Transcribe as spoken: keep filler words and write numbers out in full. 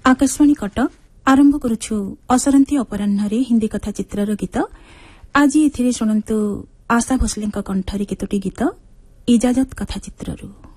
आकाशवाणी कटक आरंभ करुछु असरंती अपराह्न हिंदी कथा चित्रर गीत। आज एथिरे शुणन्तु आशा भोसलेଙ୍କ କଣ୍ଠରେ କେତୋଟି ଗୀତ ଇଜାଜତ କଥା ଚିତ୍ରରୁ।